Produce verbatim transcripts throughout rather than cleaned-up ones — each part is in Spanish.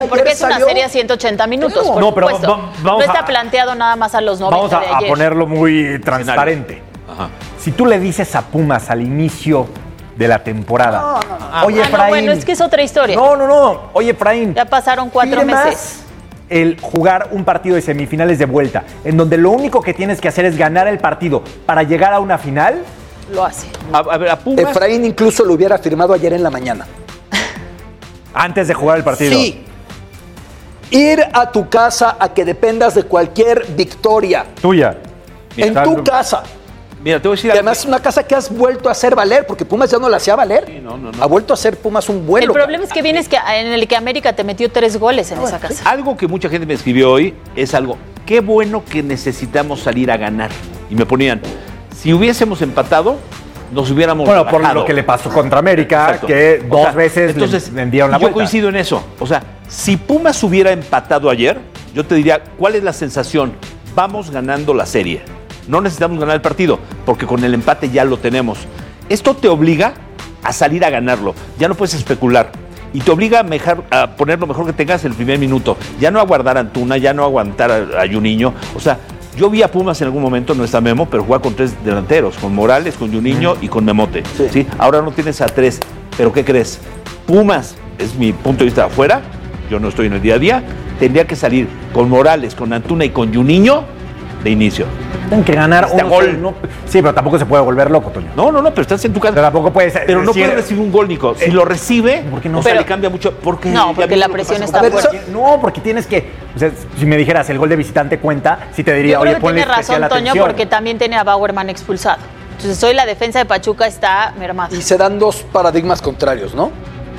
Porque es una serie a ciento ochenta minutos, por no, pero supuesto. va- vamos no está a- planteado nada más a los noventa Vamos a, de a ayer. ponerlo muy transparente. Ajá. Si tú le dices a Pumas al inicio de la temporada, No, no, no. oye, Ah, no, Efraín. bueno, es que es otra historia. No, no, no. Oye, Efraín. Ya pasaron cuatro pide más meses. el jugar un partido de semifinales de vuelta, en donde lo único que tienes que hacer es ganar el partido para llegar a una final. Lo hace. A, a ver, a Pumas. Efraín incluso lo hubiera firmado ayer en la mañana. Antes de jugar el partido. Sí. Ir a tu casa a que dependas de cualquier victoria. Tuya. En tu casa. Mira, te voy a decir Y algo. además es una casa que has vuelto a hacer valer, porque Pumas ya no la hacía valer. Sí, no, no, no. Ha vuelto a hacer Pumas un vuelo. El problema es que vienes que en el que América te metió tres goles en esa casa. Algo que mucha gente me escribió hoy es algo, qué bueno que necesitamos salir a ganar. Y me ponían, si hubiésemos empatado, nos hubiéramos Bueno, por bajado. lo que le pasó contra América, Exacto. que O dos sea, veces entonces, le vendieron la yo vuelta. coincido en eso. O sea, si Pumas hubiera empatado ayer, yo te diría, ¿cuál es la sensación? Vamos ganando la serie. No necesitamos ganar el partido, porque con el empate ya lo tenemos. Esto te obliga a salir a ganarlo. Ya no puedes especular. Y te obliga a, mejar- a poner lo mejor que tengas el primer minuto. Ya no aguardar a Antuna, ya no aguantar a, a Juninho. O sea, yo vi a Pumas en algún momento, no está Memo, pero juega con tres delanteros, con Morales, con Juninho y con Memote. Sí. ¿Sí? Ahora no tienes a tres. Pero ¿qué crees? Pumas, es mi punto de vista de afuera, yo no estoy en el día a día, tendría que salir con Morales, con Antuna y con Juninho de inicio. Tienen que ganar Este un gol. No, sí, pero tampoco se puede volver loco, Toño. No, no, no, pero estás en tu casa. Pero tampoco puedes Pero no decir- puede recibir un gol, Nico. Si Eh, lo recibe, ¿por qué no? o sea, Pero- le cambia mucho. Porque No, ya porque vimos la lo que presión pasó. está A ver, fuerte. eso- No, porque tienes que. O sea, si me dijeras el gol de visitante cuenta, sí te diría, Yo creo oye, que ponle tiene razón, especial Toño, atención. porque también tiene a Bauerman expulsado. Entonces hoy la defensa de Pachuca está mermada. Y se dan dos paradigmas contrarios, ¿no?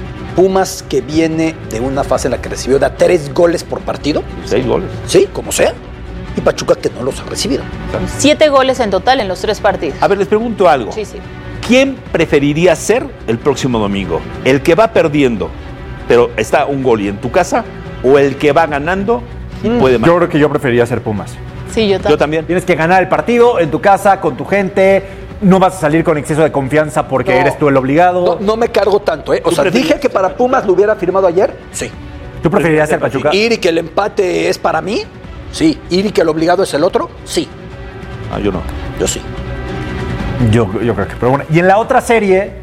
Pumas, que viene de una fase en la que recibió da tres goles por partido. Seis goles. Sí, como sea. Y Pachuca, que no los ha recibido. Siete goles en total en los tres partidos. A ver, les pregunto algo. Sí, sí. ¿Quién preferiría ser el próximo domingo? ¿El que va perdiendo, pero está un gol y en tu casa? ¿O el que va ganando y puede Yo marcar? creo que yo preferiría ser Pumas. Sí, yo Yo también. también. Tienes que ganar el partido en tu casa, con tu gente. No vas a salir con exceso de confianza porque No. eres tú el obligado. No, no me cargo tanto, ¿eh? O ¿Tú sea, prefieres dije que para Pumas lo hubiera firmado ayer. Sí. ¿Tú preferirías ser Pachuca? Ir y que el empate es para mí. Sí. Ir y que el obligado es el otro. Sí. Ah, yo no. Yo sí. Yo, yo creo que. Pero bueno. Y en la otra serie,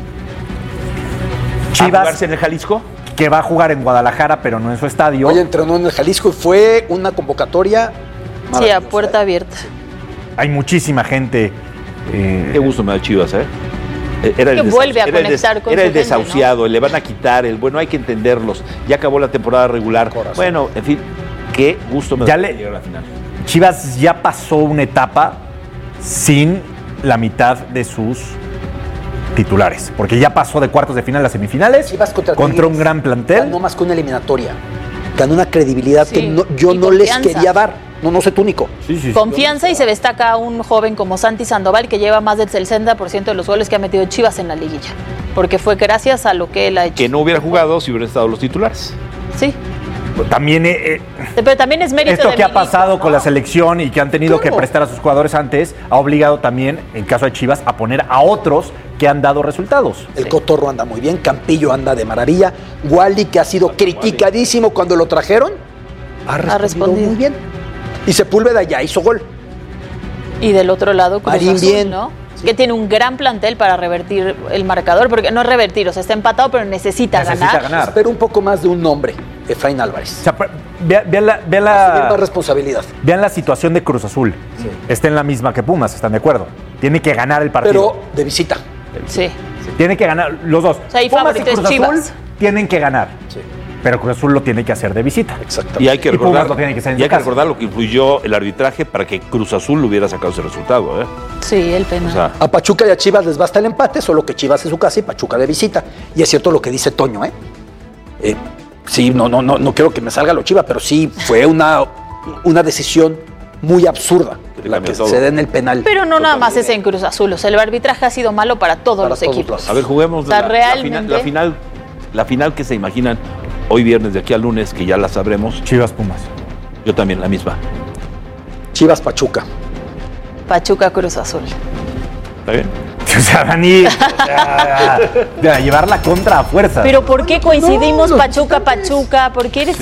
¿A Chivas, jugarse en el Jalisco? que va a jugar en Guadalajara, pero no en su estadio. Hoy entrenó en el Jalisco y fue una convocatoria. Sí, a maravillosa, puerta ¿eh? abierta. Hay muchísima gente. eh, Qué gusto me da Chivas, ¿eh? Era Que desau- vuelve a era el conectar con Era su el gente, desahuciado, le van a quitar el bueno, hay que entenderlos. Ya acabó la temporada regular. Corazón. Bueno, en fin, qué gusto me Ya da le- llegar a la final. Chivas ya pasó una etapa sin la mitad de sus titulares, porque ya pasó de cuartos de final a semifinales Chivas contra un Tigres gran plantel. Ganó más que una eliminatoria. Ganó una credibilidad Sí, que no- yo y no les confianza. quería dar. No, no sé tú, Nico. Sí, sí, sí. Confianza y se destaca un joven como Santi Sandoval que lleva más del sesenta por ciento de los goles que ha metido Chivas en la liguilla. Porque fue gracias a lo que él ha hecho. Que no hubiera jugado si hubieran estado los titulares. Sí. También eh, eh, Pero también es mérito esto de que ha Milito, pasado ¿no? con la selección y que han tenido Claro. que prestar a sus jugadores antes, ha obligado también, en caso de Chivas, a poner a otros que han dado resultados. El Sí. Cotorro anda muy bien, Campillo anda de maravilla. Wally, que ha sido criticadísimo cuando lo trajeron, ha respondido, respondido. muy bien. Y Sepúlveda ya hizo gol. Y del otro lado, Cruz Marín Azul, bien. ¿no? Que tiene un gran plantel para revertir el marcador, porque no es revertir, o sea, está empatado, pero necesita, Necesita ganar. ganar. Espero un poco más de un nombre, Efraín Álvarez. O sea, pero vea- vean, la, vean Asumir la- más responsabilidad. vean la situación de Cruz Azul. Está en la misma que Pumas, ¿están de acuerdo? Tiene que ganar el partido. Pero de visita. Sí. Tiene que ganar los dos. O sea, ahí Pumas y favorito es Cruz Azul Chivas. tienen que ganar. Sí. Pero Cruz Azul lo tiene que hacer de visita. Exactamente. Y hay que Y Pumas recordar, lo tiene que hacer en y hay su que casa. recordar lo que influyó el arbitraje para que Cruz Azul hubiera sacado ese resultado, ¿eh? Sí, el penal. O sea, A Pachuca y a Chivas les basta el empate, solo que Chivas en su casa y Pachuca de visita. Y es cierto lo que dice Toño, ¿eh? Eh, sí, no, no, no, no quiero que me salga lo Chivas, pero sí fue una, una decisión muy absurda Que la cambia que todo. se da en el penal. Pero no nada más es en Cruz Azul, o sea, el arbitraje ha sido malo para todos Para los todos equipos. lados. a ver, juguemos O sea, la, la realmente- final, la final, la final que se imaginan hoy viernes de aquí al lunes, que ya la sabremos. Chivas Pumas. Yo también, la misma. Chivas Pachuca. Pachuca Cruz Azul. ¿Está bien? O sea, Dani, o sea, de llevar la contra a fuerza. Pero ¿por qué coincidimos No, los Pachuca, Pachuca? ¿Por qué eres